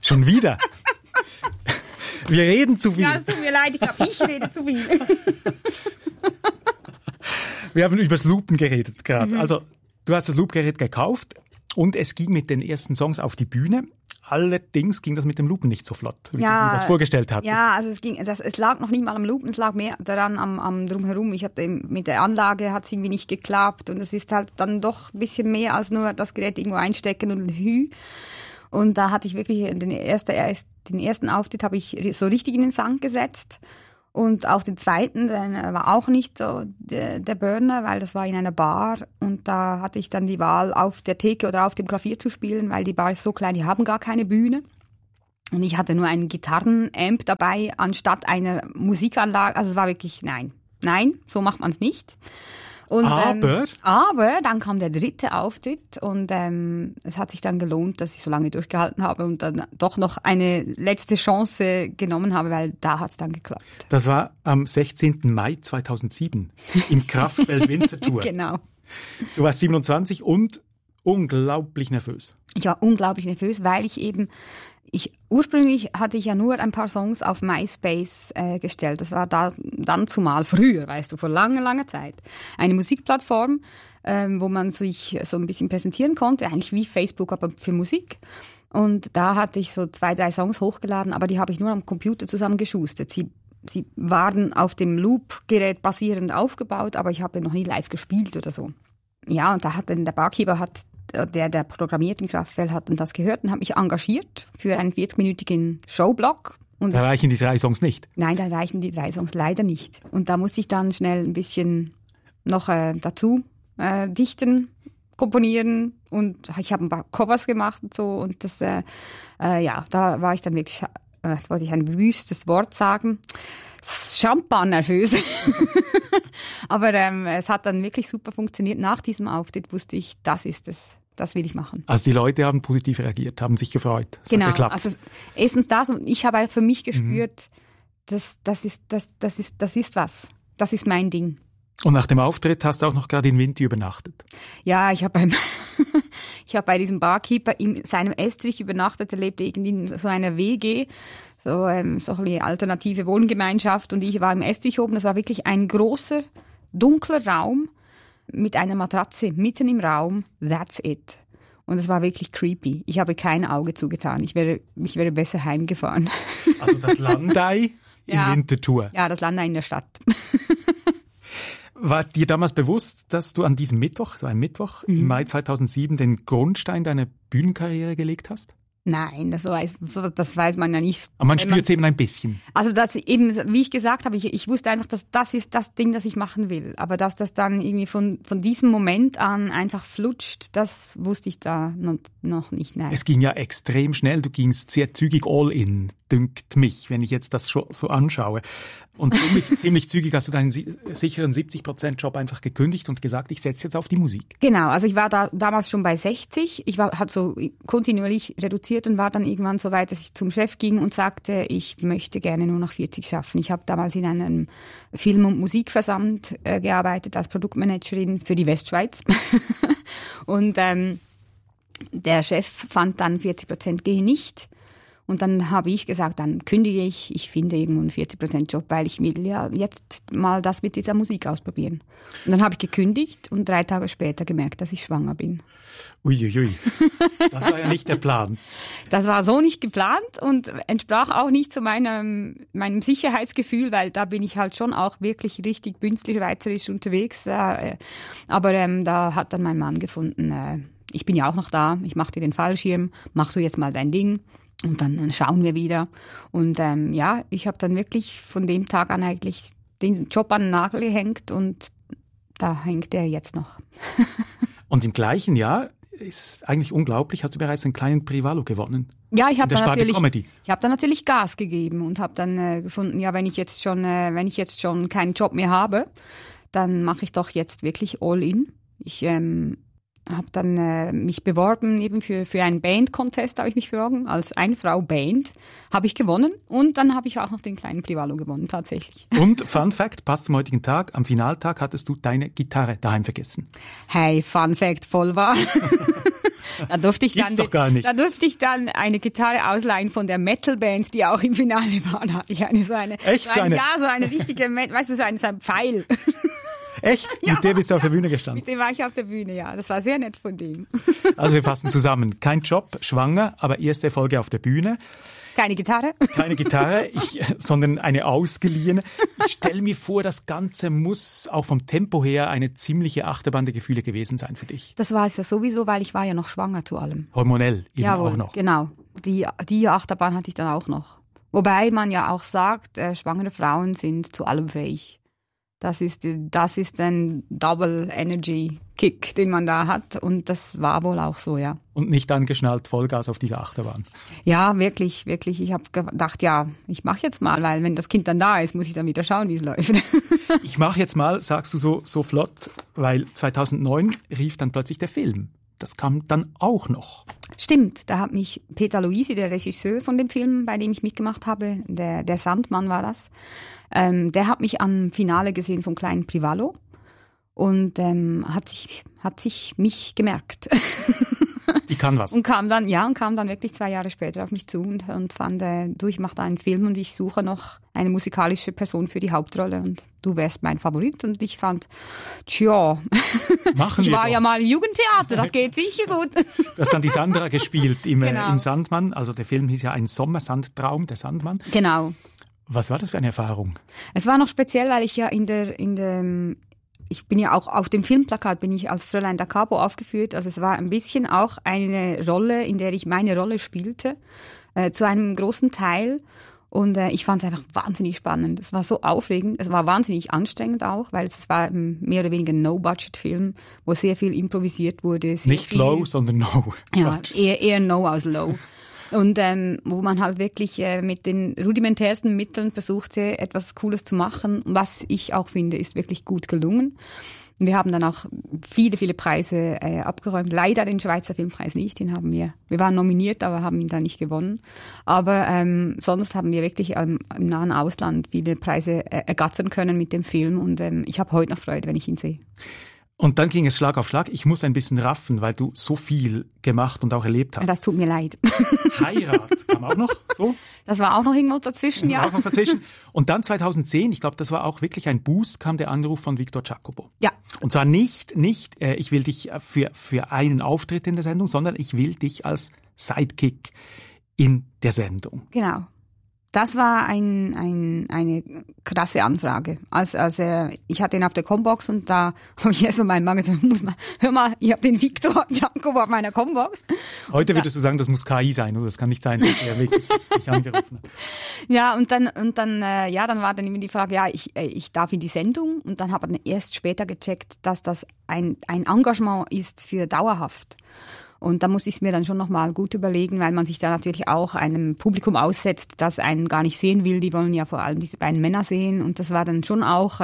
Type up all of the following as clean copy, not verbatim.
Schon wieder? Wir reden zu viel. Ja, es tut mir leid, ich glaube, ich rede zu viel. Wir haben über das Loopen geredet gerade. Also, du hast das Loopgerät gekauft und es ging mit den ersten Songs auf die Bühne. Allerdings ging das mit dem Loopen nicht so flott, wie du das vorgestellt hattest. Ja, also es lag noch nicht mal am Loopen, es lag mehr daran am Drumherum. Mit der Anlage hat es irgendwie nicht geklappt und es ist halt dann doch ein bisschen mehr als nur das Gerät irgendwo einstecken und Und da hatte ich wirklich den ersten Auftritt habe ich so richtig in den Sand gesetzt. Und auch den zweiten, der war auch nicht so der Burner, weil das war in einer Bar. Und da hatte ich dann die Wahl, auf der Theke oder auf dem Klavier zu spielen, weil die Bar ist so klein, die haben gar keine Bühne. Und ich hatte nur einen Gitarrenamp dabei, anstatt einer Musikanlage. Also es war wirklich, nein, so macht man es nicht. Und, aber dann kam der dritte Auftritt und es hat sich dann gelohnt, dass ich so lange durchgehalten habe und dann doch noch eine letzte Chance genommen habe, weil da hat es dann geklappt. Das war am 16. Mai 2007 im Kraftwerk Winterthur. Genau. Du warst 27 und unglaublich nervös. Ich war unglaublich nervös, weil ursprünglich hatte ich ja nur ein paar Songs auf MySpace gestellt. Das war dann zumal früher, weißt du, vor langer Zeit. Eine Musikplattform, wo man sich so ein bisschen präsentieren konnte, eigentlich wie Facebook, aber für Musik. Und da hatte ich so 2-3 Songs hochgeladen, aber die habe ich nur am Computer zusammengeschustert. Sie waren auf dem Loop-Gerät basierend aufgebaut, aber ich habe noch nie live gespielt oder so. Ja, und da hat dann der Barkeeper der programmiert im Kraftwerk, hat dann das gehört und hat mich engagiert für einen 40-minütigen Showblock. Und da reichen die 3 Songs nicht? Nein, da reichen die 3 Songs leider nicht. Und da musste ich dann schnell ein bisschen noch dazu dichten, komponieren und ich habe ein paar Covers gemacht und so. Und das, da war ich dann wirklich, wollte ich ein wüstes Wort sagen, Champagner-nervös. Aber es hat dann wirklich super funktioniert. Nach diesem Auftritt wusste ich, das ist es. Das will ich machen. Also die Leute haben positiv reagiert, haben sich gefreut. Es genau, hat geklappt. Also erstens das und ich habe für mich gespürt, das ist was. Das ist mein Ding. Und nach dem Auftritt hast du auch noch gerade in Winti übernachtet. Ja, ich habe bei diesem Barkeeper in seinem Estrich übernachtet. Er lebte irgendwie in so einer WG, so eine alternative Wohngemeinschaft. Und ich war im Estrich oben. Das war wirklich ein großer, dunkler Raum mit einer Matratze mitten im Raum. That's it. Und es war wirklich creepy. Ich habe kein Auge zugetan. Ich wäre besser heimgefahren. Also das Landei in Winterthur. Ja, das Landei in der Stadt. War dir damals bewusst, dass du an diesem Mittwoch, so einem Mittwoch im Mai 2007, den Grundstein deiner Bühnenkarriere gelegt hast? Nein, das weiß man ja nicht. Aber man spürt es eben ein bisschen. Also das eben, wie ich gesagt habe, ich wusste einfach, dass das ist das Ding, das ich machen will. Aber dass das dann irgendwie von diesem Moment an einfach flutscht, das wusste ich da noch nicht. Nein. Es ging ja extrem schnell, du gingst sehr zügig all in, dünkt mich, wenn ich jetzt das so anschaue. Und ziemlich zügig hast du deinen sicheren 70%-Job einfach gekündigt und gesagt, ich setze jetzt auf die Musik. Genau, also ich war damals schon bei 60. Ich habe so kontinuierlich reduziert und war dann irgendwann so weit, dass ich zum Chef ging und sagte, ich möchte gerne nur noch 40 schaffen. Ich habe damals in einem Film- und Musikversand gearbeitet als Produktmanagerin für die Westschweiz. Und der Chef fand dann 40% gehe nicht. Und dann habe ich gesagt, dann kündige ich finde irgendwo einen 40%-Job, weil ich will ja jetzt mal das mit dieser Musik ausprobieren. Und dann habe ich gekündigt und 3 Tage später gemerkt, dass ich schwanger bin. Uiuiui, das war ja nicht der Plan. Das war so nicht geplant und entsprach auch nicht zu meinem Sicherheitsgefühl, weil da bin ich halt schon auch wirklich richtig bünzli-schweizerisch unterwegs. Aber da hat dann mein Mann gefunden, ich bin ja auch noch da, ich mache dir den Fallschirm, mach du jetzt mal dein Ding. Und dann schauen wir wieder. Und ich habe dann wirklich von dem Tag an eigentlich den Job an den Nagel gehängt und da hängt er jetzt noch. Und im gleichen Jahr, ist eigentlich unglaublich, hast du bereits einen kleinen Privalo gewonnen. Ja, ich habe dann natürlich Gas gegeben und habe dann gefunden, ja, wenn ich jetzt schon keinen Job mehr habe, dann mache ich doch jetzt wirklich all in. Ich habe dann mich beworben, eben für einen Band-Contest habe ich mich beworben, als Ein-Frau-Band habe ich gewonnen und dann habe ich auch noch den kleinen Privalo gewonnen, tatsächlich. Und Fun Fact, passt zum heutigen Tag, am Finaltag hattest du deine Gitarre daheim vergessen. Hey, Fun Fact, voll wahr. Da durfte ich dann eine Gitarre ausleihen von der Metal-Band, die auch im Finale war. Da hatte ich so eine richtige, weißt du, so ein Pfeil. Echt? Ja, mit dem bist du auf der Bühne gestanden? Mit dem war ich auf der Bühne, ja. Das war sehr nett von dem. Also wir fassen zusammen. Kein Job, schwanger, aber erste Erfolge auf der Bühne. Keine Gitarre, sondern eine ausgeliehene. Ich stelle mir vor, das Ganze muss auch vom Tempo her eine ziemliche Achterbahn der Gefühle gewesen sein für dich. Das war es ja sowieso, weil ich war ja noch schwanger zu allem. Hormonell eben auch noch. Genau. Die Achterbahn hatte ich dann auch noch. Wobei man ja auch sagt, schwangere Frauen sind zu allem fähig. Das ist ein Double Energy Kick, den man da hat. Und das war wohl auch so, ja. Und nicht angeschnallt Vollgas auf dieser Achterbahn. Ja, wirklich, wirklich. Ich habe gedacht, ja, ich mache jetzt mal, weil wenn das Kind dann da ist, muss ich dann wieder schauen, wie es läuft. Ich mache jetzt mal, sagst du so flott, weil 2009 rief dann plötzlich der Film. Das kam dann auch noch. Stimmt, da hat mich Peter Luisi, der Regisseur von dem Film, bei dem ich mitgemacht habe, der Sandmann war das, der hat mich am Finale gesehen vom kleinen Privallo und hat sich mich gemerkt. Die kann was. Und kam dann wirklich 2 Jahre später auf mich zu und fand, ich mache da einen Film und ich suche noch eine musikalische Person für die Hauptrolle und du wärst mein Favorit. Und ich fand, ich war ja mal im Jugendtheater, das geht sicher gut. Du hast dann die Sandra gespielt im Sandmann, also der Film hieß ja Ein Sommersandtraum, der Sandmann. Genau. Was war das für eine Erfahrung? Es war noch speziell, weil ich ja ich bin ja auch auf dem Filmplakat bin ich als Fräulein da Capo aufgeführt. Also es war ein bisschen auch eine Rolle, in der ich meine Rolle spielte, zu einem großen Teil. Und ich fand es einfach wahnsinnig spannend. Es war so aufregend, es war wahnsinnig anstrengend auch, weil es war mehr oder weniger ein No-Budget-Film, wo sehr viel improvisiert wurde. Nicht low, sondern no. Ja, eher no als low. Und wo man halt wirklich mit den rudimentärsten Mitteln versuchte, etwas Cooles zu machen. Was ich auch finde, ist wirklich gut gelungen. Wir haben dann auch viele, viele Preise abgeräumt. Leider den Schweizer Filmpreis nicht, wir waren nominiert, aber haben ihn dann nicht gewonnen. Aber sonst haben wir wirklich im nahen Ausland viele Preise ergattern können mit dem Film. Und ich habe heute noch Freude, wenn ich ihn sehe. Und dann ging es Schlag auf Schlag. Ich muss ein bisschen raffen, weil du so viel gemacht und auch erlebt hast. Das tut mir leid. Heirat kam auch noch so. Das war auch noch irgendwo dazwischen, ja. Auch noch dazwischen. Und dann 2010, ich glaube, das war auch wirklich ein Boost, kam der Anruf von Victor Jacobo. Ja. Und zwar nicht, ich will dich für einen Auftritt in der Sendung, sondern ich will dich als Sidekick in der Sendung. Genau. Das war eine krasse Anfrage. Ich hatte ihn auf der Combox und da habe ich erst mal meinen Mann gesagt, hör mal, ich habe den Victor Jacobo auf meiner Combox. Heute würdest du sagen, das muss KI sein, oder? Das kann nicht sein, dass er wirklich dich angerufen hat. Ja, und dann war dann immer die Frage, ja, ich darf in die Sendung und dann habe ich erst später gecheckt, dass das ein Engagement ist für dauerhaft. Und da muss ich es mir dann schon nochmal gut überlegen, weil man sich da natürlich auch einem Publikum aussetzt, das einen gar nicht sehen will. Die wollen ja vor allem diese beiden Männer sehen. Und das war dann schon auch,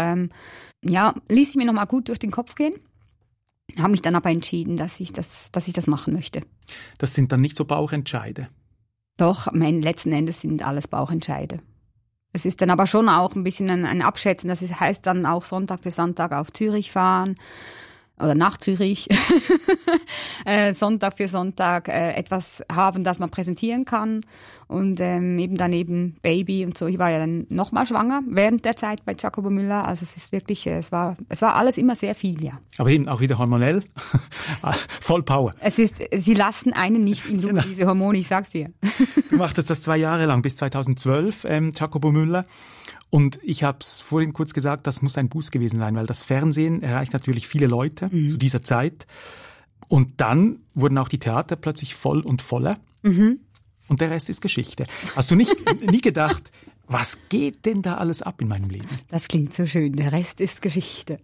ließ ich mir nochmal gut durch den Kopf gehen. Habe mich dann aber entschieden, dass ich das machen möchte. Das sind dann nicht so Bauchentscheide? Doch, letzten Endes sind alles Bauchentscheide. Es ist dann aber schon auch ein bisschen ein Abschätzen. Das heißt dann auch Sonntag für Sonntag auf Zürich fahren. Oder nach Zürich, Sonntag für Sonntag etwas haben, das man präsentieren kann und eben daneben Baby und so. Ich war ja dann nochmal schwanger während der Zeit bei Jacobo Müller, also es ist wirklich, es war alles immer sehr viel, ja. Aber hinten auch wieder hormonell, voll Power. Sie lassen einen nicht in Ruhe, diese Hormone, ich sag's dir. Du machtest das 2 Jahre lang, bis 2012, Jacobo Müller. Und ich habe es vorhin kurz gesagt, das muss ein Boost gewesen sein, weil das Fernsehen erreicht natürlich viele Leute zu dieser Zeit. Und dann wurden auch die Theater plötzlich voll und voller. Mhm. Und der Rest ist Geschichte. Hast du nie gedacht, was geht denn da alles ab in meinem Leben? Das klingt so schön, der Rest ist Geschichte.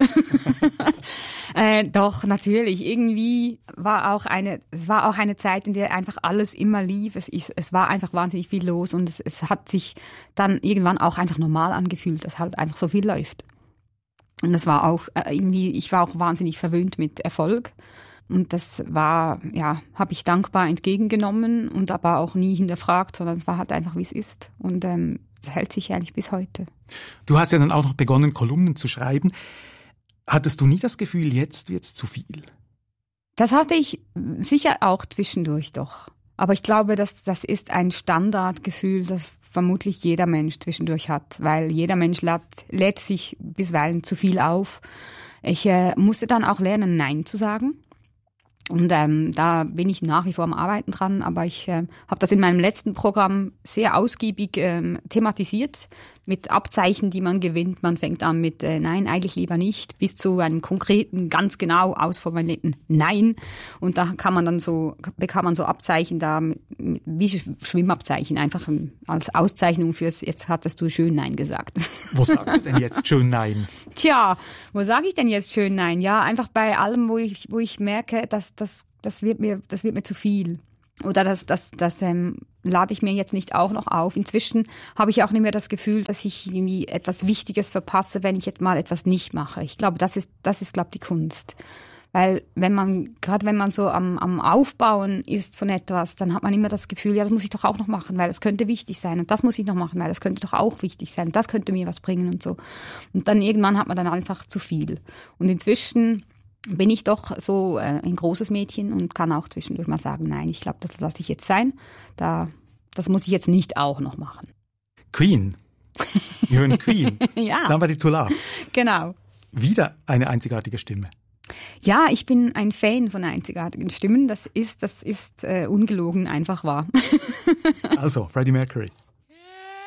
Doch, natürlich. Irgendwie es war auch eine Zeit, in der einfach alles immer lief. Es war einfach wahnsinnig viel los und es hat sich dann irgendwann auch einfach normal angefühlt, dass halt einfach so viel läuft. Und das war auch ich war auch wahnsinnig verwöhnt mit Erfolg. Und das war, habe ich dankbar entgegengenommen und aber auch nie hinterfragt, sondern es war halt einfach, wie es ist. Und es hält sich eigentlich bis heute. Du hast ja dann auch noch begonnen, Kolumnen zu schreiben. Hattest du nie das Gefühl, jetzt wird's zu viel? Das hatte ich sicher auch zwischendurch doch. Aber ich glaube, das ist ein Standardgefühl, das vermutlich jeder Mensch zwischendurch hat, weil jeder Mensch lädt sich bisweilen zu viel auf. Ich musste dann auch lernen, Nein zu sagen. Und da bin ich nach wie vor am Arbeiten dran, aber ich habe das in meinem letzten Programm sehr ausgiebig thematisiert, mit Abzeichen, die man gewinnt. Man fängt an mit Nein, eigentlich lieber nicht, bis zu einem konkreten, ganz genau ausformulierten Nein. Und da bekam man so Abzeichen da, wie Schwimmabzeichen, einfach als Auszeichnung fürs, jetzt hattest du schön Nein gesagt. Wo sagst du denn jetzt schön Nein? Tja, wo sage ich denn jetzt schön Nein? Ja, einfach bei allem, wo ich merke, das wird mir zu viel. Oder das lade ich mir jetzt nicht auch noch auf. Inzwischen habe ich auch nicht mehr das Gefühl, dass ich irgendwie etwas Wichtiges verpasse, wenn ich jetzt mal etwas nicht mache. Ich glaube, das ist, glaube ich, die Kunst. Weil wenn man so am Aufbauen ist von etwas, dann hat man immer das Gefühl, ja, das muss ich doch auch noch machen, weil das könnte wichtig sein. Und das muss ich noch machen, weil das könnte doch auch wichtig sein. Das könnte mir was bringen und so. Und dann irgendwann hat man dann einfach zu viel. Und inzwischen bin ich doch so ein großes Mädchen und kann auch zwischendurch mal sagen, nein, ich glaube, das lasse ich jetzt sein. Das muss ich jetzt nicht auch noch machen. Queen. You're in Queen. Ja. Somebody to love. Genau. Wieder eine einzigartige Stimme. Ja, ich bin ein Fan von einzigartigen Stimmen. Das ist ungelogen einfach wahr. Also, Freddie Mercury.